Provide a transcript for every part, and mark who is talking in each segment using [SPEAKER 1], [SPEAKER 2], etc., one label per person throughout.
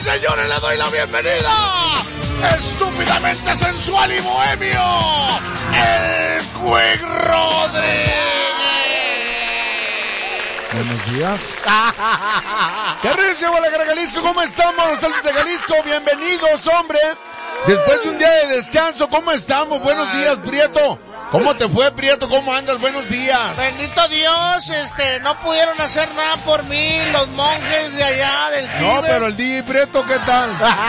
[SPEAKER 1] señores, le doy la bienvenida. Estúpidamente sensual y bohemio, el Quick Rodríguez.
[SPEAKER 2] Buenos días. ¡Qué rico, Guadalajara, Jalisco! ¿Cómo estamos, los Altos de Jalisco? Bienvenidos, hombre. Después de un día de descanso, ¿cómo estamos? Buenos días, Prieto. ¿Cómo te fue, Prieto? ¿Cómo andas? Buenos días.
[SPEAKER 1] Bendito Dios, no pudieron hacer nada por mí los monjes de allá del Tíbet.
[SPEAKER 2] No, pero el DJ Prieto, ¿qué tal?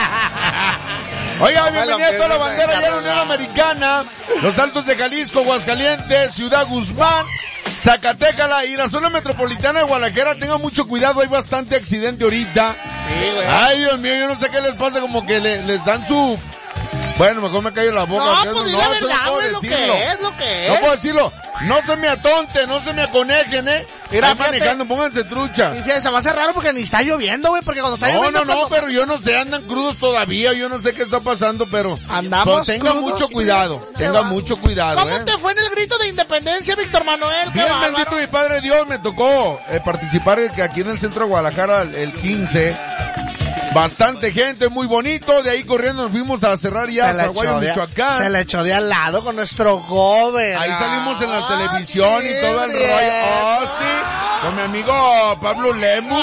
[SPEAKER 2] Oiga, bienvenido a toda la bandera allá de la Unión Americana, los Altos de Jalisco, Aguascalientes, Ciudad Guzmán, Zacatecala y la zona metropolitana de Guadalajara. Tengan mucho cuidado, hay bastante accidente ahorita.
[SPEAKER 1] Sí, güey.
[SPEAKER 2] Ay, Dios mío, yo no sé qué les pasa, como que les dan su... Bueno, mejor me callo la boca.
[SPEAKER 1] No, pues no, eso no puedo decirlo. Lo que es.
[SPEAKER 2] No puedo decirlo. No se me atonten, no se me aconejen,
[SPEAKER 1] Mira,
[SPEAKER 2] ahí manejando, pónganse trucha.
[SPEAKER 1] Y se me hace raro porque ni está lloviendo, güey, porque cuando está lloviendo...
[SPEAKER 2] No, pero yo no sé, andan crudos todavía, yo no sé qué está pasando, pero...
[SPEAKER 1] Andamos
[SPEAKER 2] tengan mucho cuidado, mucho cuidado,
[SPEAKER 1] ¿Cómo te fue en el grito de independencia, Víctor Manuel?
[SPEAKER 2] Bien, bendito mi Padre Dios, me tocó participar aquí en el centro de Guadalajara el 15... Bastante gente, muy bonito. De ahí corriendo nos fuimos a cerrar ya hasta Guayo, Michoacán.
[SPEAKER 1] Se le echó de al lado con nuestro gober.
[SPEAKER 2] Ahí salimos en la televisión y todo el rollo. Con mi amigo Pablo Lemus.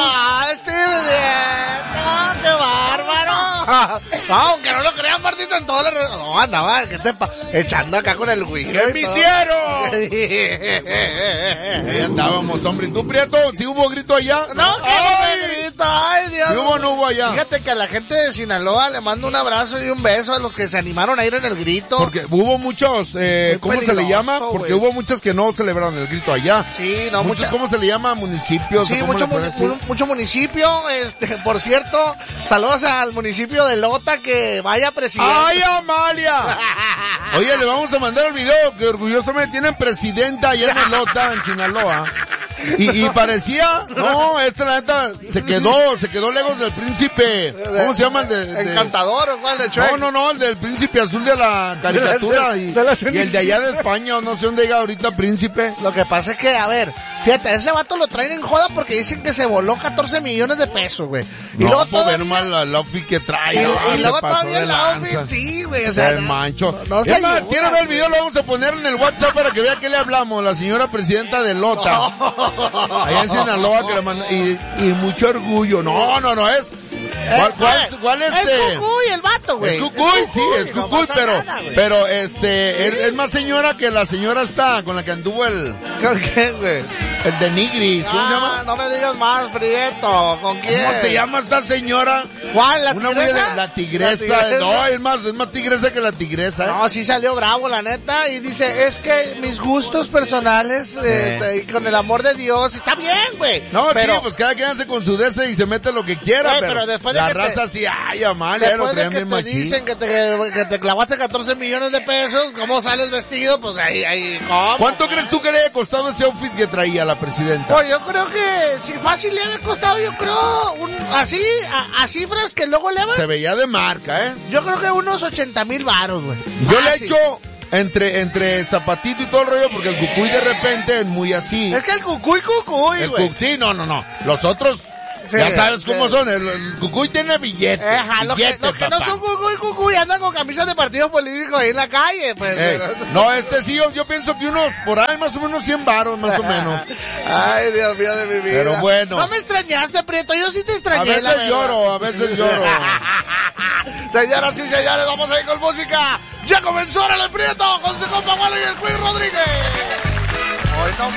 [SPEAKER 1] ¡Qué bárbaro! No, aunque no lo crean, Martito, en todas las redes. No, andaba, ¿qué sepa? Echando acá con el Wii.
[SPEAKER 2] ¿Qué me hicieron? Ahí andábamos, hombre. ¿Y tú, Prieto? ¿Sí hubo grito allá?
[SPEAKER 1] No, ¿qué grito? Ay, Dios.
[SPEAKER 2] ¿Sí hubo o no hubo allá?
[SPEAKER 1] Fíjate que a la gente de Sinaloa le mando un abrazo y un beso a los que se animaron a ir en el grito.
[SPEAKER 2] Porque hubo muchos, ¿cómo se le llama? Porque hubo muchas que no celebraron el grito allá.
[SPEAKER 1] Sí, no,
[SPEAKER 2] muchos, ¿cómo se le llama? Municipios.
[SPEAKER 1] Sí, mucho municipio. Por cierto, saludos al municipio de Lota, que vaya presidente.
[SPEAKER 2] ¡Ay, Amalia! Oye, le vamos a mandar el video que orgullosamente tienen presidenta allá en Lota, en Sinaloa. Y parecía, no, la neta, se quedó lejos del príncipe. ¿Cómo se llama el de
[SPEAKER 1] Encantador o cuál de Shrek?
[SPEAKER 2] No, el del príncipe azul de la caricatura y el de allá de España, o no sé dónde llega ahorita príncipe.
[SPEAKER 1] Lo que pasa es que, a ver, fíjate, ese vato lo traen en joda porque dicen que se voló 14 millones de pesos, güey. Y luego
[SPEAKER 2] ver más el outfit que trae.
[SPEAKER 1] Y luego todavía el outfit, sí, güey, o sea.
[SPEAKER 2] El mancho. Es más, quiero ver el video, lo vamos a poner en el WhatsApp para que vea que le hablamos, la señora presidenta de Lota. Allá en Sinaloa que le manda, y mucho orgullo. No, es... ¿Cuál es
[SPEAKER 1] Es Cucuy el vato, güey.
[SPEAKER 2] Es Cucuy, sí, es Cucuy, pero es más señora que la señora esta con la que anduvo
[SPEAKER 1] ¿Con quién, güey?
[SPEAKER 2] El de Nigris, ¿cómo se llama?
[SPEAKER 1] No me digas más, Prieto, ¿con quién?
[SPEAKER 2] ¿Cómo se llama esta señora?
[SPEAKER 1] ¿Cuál, la tigresa?
[SPEAKER 2] La tigresa. No, es más tigresa que la tigresa.
[SPEAKER 1] No, sí salió bravo, la neta, y dice, es que mis gustos personales, con el amor de Dios, está bien, güey.
[SPEAKER 2] No, pero, sí, pues cada quien hace con su DC y se mete lo que quiera, pero después de la raza sí, ay, Amalia, lo creen bien machín.
[SPEAKER 1] Dicen que te clavaste 14 millones de pesos, ¿cómo sales vestido? Pues ahí, ¿cómo?
[SPEAKER 2] ¿Cuánto crees tú que le haya costado ese outfit que traía la presidenta?
[SPEAKER 1] Pues yo creo que, si fácil le había costado, yo creo, a cifras que luego le van.
[SPEAKER 2] Se veía de marca,
[SPEAKER 1] Yo creo que unos 80,000 varos, güey.
[SPEAKER 2] Yo le he hecho entre zapatito y todo el rollo, porque el Cucuy de repente es muy así.
[SPEAKER 1] Es que el Cucuy, güey.
[SPEAKER 2] Sí, no. Los otros... Sí, ya sabes cómo son, el Cucuy tiene billete.
[SPEAKER 1] Los que no son Cucuy andan con camisas de partidos políticos ahí en la calle, pues.
[SPEAKER 2] No, sí, yo pienso que unos, por ahí más o menos 100 varos, más o menos.
[SPEAKER 1] Ay, Dios mío de mi vida.
[SPEAKER 2] Pero bueno.
[SPEAKER 1] No me extrañaste, Prieto, yo sí te extrañé.
[SPEAKER 2] A veces lloro.
[SPEAKER 1] Señoras y señores, vamos a ir con música. Ya comenzó el Prieto con su compa Wally y el Quick Rodríguez. Hoy no